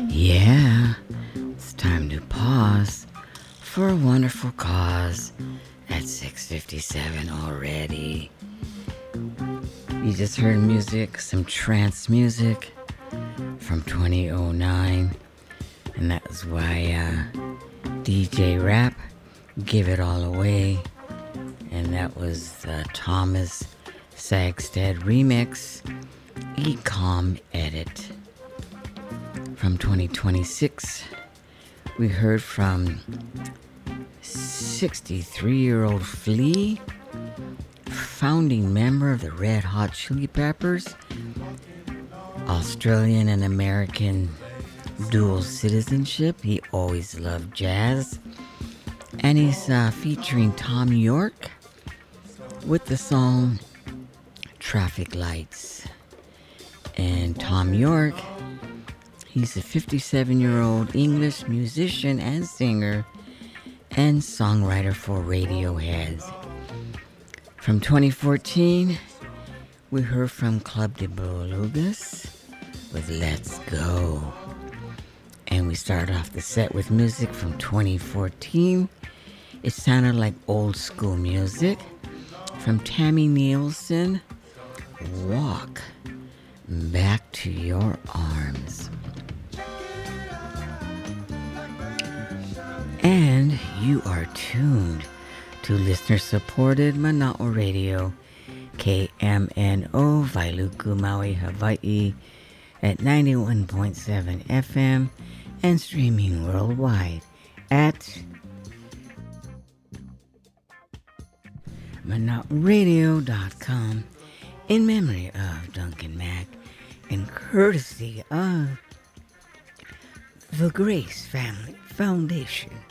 Yeah, it's time to pause for a wonderful cause at 6:57 already. You just heard music, some trance music from 2009, and that was why DJ Rap Give It All Away, and that was the Thomas Sagstead remix, Ecom Edit. From 2026, we heard from 63-year-old Flea, founding member of the Red Hot Chili Peppers, Australian and American dual citizenship. He always loved jazz. And he's featuring Thom Yorke with the song Traffic Lights. And Thom Yorke, he's a 57-year-old English musician and singer and songwriter for Radiohead. From 2014, we heard from Club de Belugas with Let's Go. And we started off the set with music from 2014. It sounded like old school music from Tammy Nielsen, Walk Back to Your Arms. And you are tuned to listener-supported Mana'o Radio, KMNO, Wailuku, Maui, Hawaii, at 91.7 FM and streaming worldwide at Mana'oRadio.com in memory of Duncan Mack and courtesy of the Grace Family Foundation.